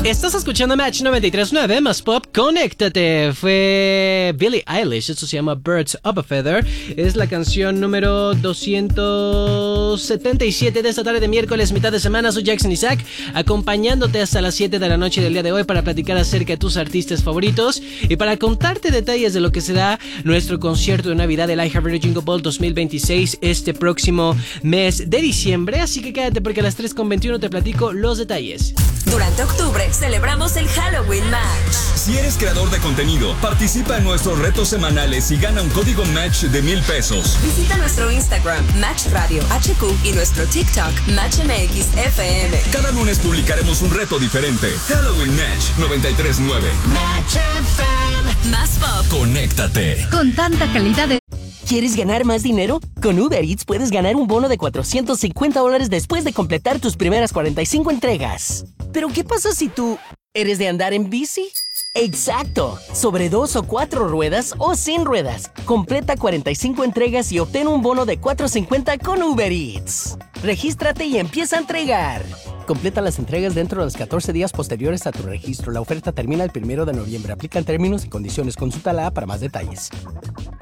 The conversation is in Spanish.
Estás escuchando Match 93.9 más Pop, conéctate. Fue Billie Eilish, esto se llama Birds of a Feather. Es la canción número 277 de esta tarde de miércoles, mitad de semana. Soy Jackson Isaac, acompañándote hasta las 7 de la noche del día de hoy para platicar acerca de tus artistas favoritos y para contarte detalles de lo que será nuestro concierto de Navidad del iHeartRadio Jingle Ball 2026 este próximo mes de diciembre. Así que quédate porque a las 3:21 te platico los detalles. Durante octubre celebramos el Halloween Match. Si eres creador de contenido, participa en nuestros retos semanales y gana un código Match de $1,000. Visita nuestro Instagram, Match Radio HQ, y nuestro TikTok, MatchMX FM. Cada lunes publicaremos un reto diferente. Halloween Match 93.9. Match FM. Más pop. Conéctate. Con tanta calidad de... ¿Quieres ganar más dinero? Con Uber Eats puedes ganar un bono de $450 después de completar tus primeras 45 entregas. ¿Pero qué pasa si tú eres de andar en bici? ¡Exacto! Sobre 2 o 4 ruedas o sin ruedas. Completa 45 entregas y obtén un bono de $450 con Uber Eats. Regístrate y empieza a entregar. Completa las entregas dentro de los 14 días posteriores a tu registro. La oferta termina el 1 de noviembre. Aplican términos y condiciones. Consulta la app para más detalles.